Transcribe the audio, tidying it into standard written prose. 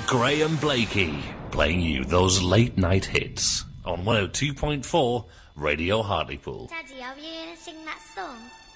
Graham Blakey, playing you those late night hits on 102.4 Radio Hartlepool. Daddy, are you going to sing that song?